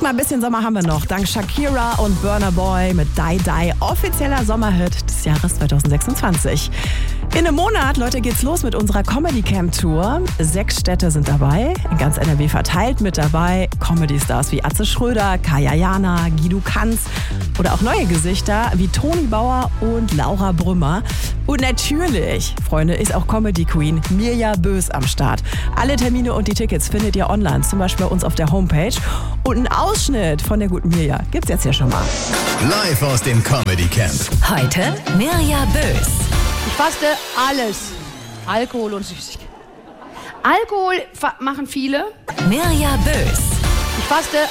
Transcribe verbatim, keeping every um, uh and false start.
mal ein bisschen Sommer haben wir noch. Dank Shakira und Burna Boy mit Die Die, offizieller Sommerhit des Jahres zwanzig sechsundzwanzig. In einem Monat, Leute, geht's los mit unserer Comedy Camp Tour. Sechs Städte sind dabei, in ganz N R W verteilt mit dabei. Comedy-Stars wie Atze Schröder, Kaya Jana, Guido Kanz oder auch neue Gesichter wie Toni Bauer und Laura Brümmer. Und natürlich, Freunde, ist auch Comedy Queen Mirja Bös am Start. Alle Termine und die Tickets findet ihr online, zum Beispiel bei uns auf der Homepage. Und einen Ausschnitt von der guten Mirja gibt's jetzt hier schon mal. Live aus dem Comedy Camp. Heute Mirja Bös. Ich faste alles. Alkohol und Süßigkeiten. Alkohol fa- machen viele. Mirja Bös. Ich faste